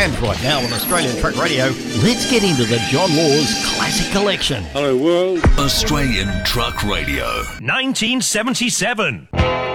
And right now on Australian Truck Radio, let's get into the John Laws Classic Collection. Hello world. Australian Truck Radio. 1977.